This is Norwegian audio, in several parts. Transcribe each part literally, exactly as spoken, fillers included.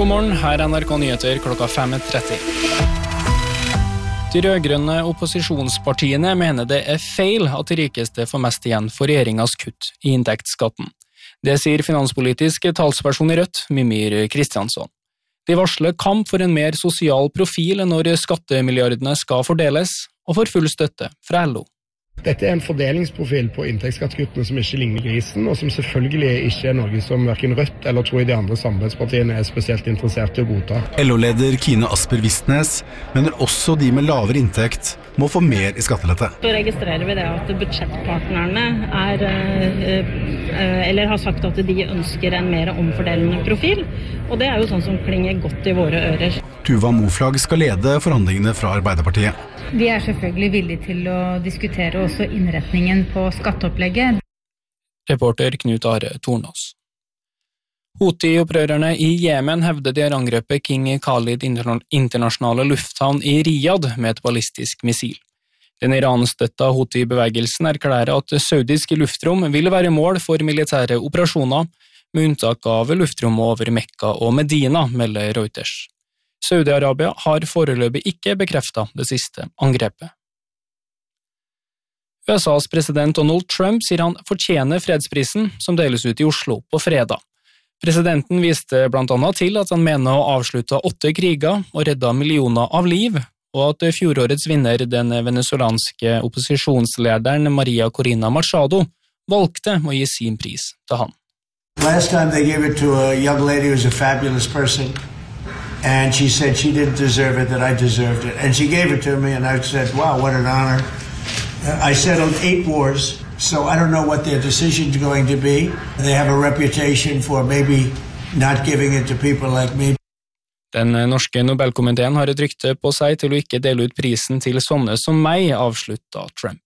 God morgen, her er N R K Nyheter klokka fem tretti. De rødgrønne opposisjonspartiene mener det er feil at de rikeste får mest igjen for regjeringens kutt i inntektsskatten. Det sier finanspolitisk talsperson i Rødt, Mimir Kristiansson. De varsler kamp for en mer sosial profil når skattemilliardene skal fordeles, og får full støtte fra L O. Dette er en fordelingsprofil på inntektsskattekuttene som ikke ligner grisen, og som selvfølgelig ikke er noe som hverken Rødt eller tror jeg de andre samarbeidspartiene er spesielt interessert i å godta. L O-leder Kine Asper Vistnes mener også de med lavere inntekt må få mer i skattelette. Så registrerer vi det at budsjettpartnerne er, eller har sagt at de ønsker en mer omfordelende profil, og det er jo sånn som klinger godt i våre ører. Tuva Moflag skal lede forhandlingene fra Arbeiderpartiet. Vi er selvfølgelig villige til å diskutere også innretningen på skatteopplegget. Reporter Knut Are Tornås. Houthi-opprørerne i Jemen hevder de har angrepet King Khalid internasjonale lufthavn i Riyadh med et ballistisk missil. Den Iran-støtta Houthi-bevegelsen erklærer at saudiske luftrom vil være mål for militære operasjoner, med unntak av luftrommet over Mekka og Medina, melder Reuters. Saudi-Arabia har foreløpig ikke bekreftet det siste angrepet. U S A's president Donald Trump sier han fortjener fredsprisen som deles ut i Oslo på fredag. Presidenten viste blant annet til at han mener å avslutte åtte kriger og redde millioner av liv, og at fjorårets vinner, den venezuelanske opposisjonslederen Maria Corina Machado, valgte å gi sin pris til han. Last time they gave it to a young lady who was a fabulous person, and she said she didn't deserve it, that I deserved it. And she gave it to me, and I said, wow, what an honor. I settled eight wars. So I don't know what their decision's going to be. They have a reputation for maybe not giving it to people like me. Den norske Nobelkomiteen har et rykte på seg til å ikke dele ut prisen til sånne som meg, avslutta Trump.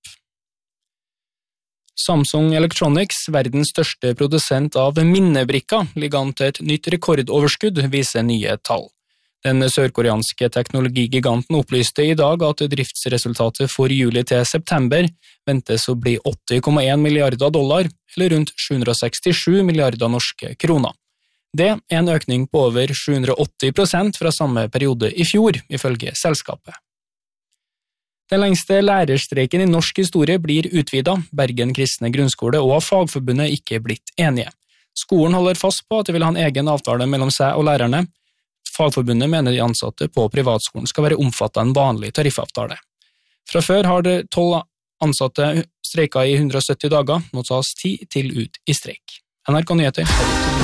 Samsung Electronics, verdens største produsent av minnebrikker, ligger an til et nytt rekordoverskudd, viser nye tall. Den sørkoreanske teknologigiganten opplyste i dag at driftsresultatet for juli til september ventes å bli åtti komma én milliarder dollar, eller rundt sju hundre sekstisju milliarder norske kroner. Det er en økning på over sju hundre åtti prosent fra samme periode i fjor, ifølge selskapet. Den lengste lærerstreiken i norsk historie blir utvidet. Bergen kristne grunnskole og Fagforbundet ikke blitt enige. Skolen holder fast på at de vil ha en egen avtale mellom seg og lærerne. Fagforbundet mener de ansatte på privatskolen skal være omfattet av en vanlig tariffavtale. Fra før har det tolv ansatte streiket i hundre og sytti dager, nå tas ti til ut i streik. N R K Nyheter.